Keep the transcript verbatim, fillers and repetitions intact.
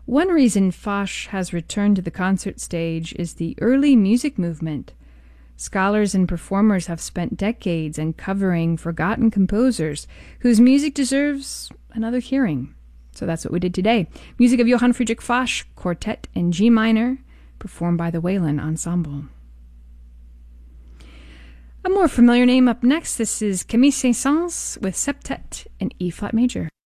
One reason Foch has returned to the concert stage is the early music movement. Scholars and performers have spent decades uncovering forgotten composers whose music deserves another hearing. So that's what we did today. Music of Johann Friedrich Foch, Quartet in G minor, performed by the Whalen Ensemble. A more familiar name up next. This is Camille Saint-Saëns with Septet in E-flat major.